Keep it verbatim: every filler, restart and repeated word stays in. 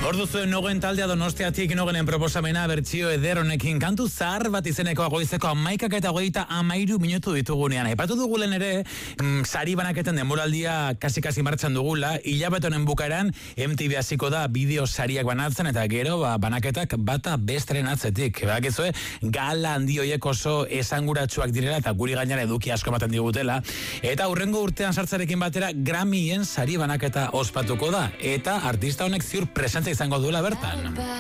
Orduzu nogen taldea Donostiatik nogenen proposamena bertsio eder honekin kantu zahar bat izeneko goizeko amaikak eta hogeita amairu minutu ditugunean. Aipatu dugulen ere, mm, sari banaketen denboraldia kasi-kasi martxan dugula, hilabete honen bukaeran M T V hasiko da bideo sariak banatzen eta gero ba, banaketak bata besteren atzetik. Bakizue, gala handi hoiek oso esanguratsuak direla eta guri gainera eduki asko ematen digutela. Eta hurrengo urtean sartzarekin batera Grammyen sari banaketa ospatuko da. Eta artista honek ziur presentzia izango duela bertan.